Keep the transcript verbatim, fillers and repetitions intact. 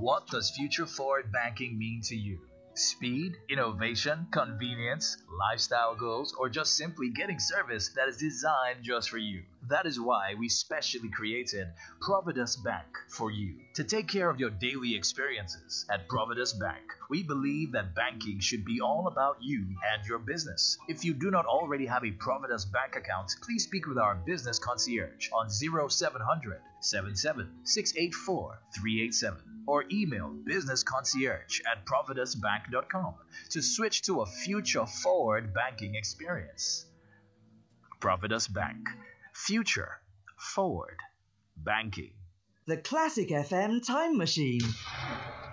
What does future forward banking mean to you? Speed, innovation, convenience, lifestyle goals, or just simply getting service that is designed just for you. That is why we specially created Providus Bank for you to take care of your daily experiences. At Providus Bank, we believe that banking should be all about you and your business. If you do not already have a Providus Bank account, please speak with our business concierge on zero seven hundred, seven seven six eight four, three eight seven or email businessconcierge at providus bank dot com to switch to a future forward banking experience. Providus Bank. Future forward banking. The Classic F M Time Machine.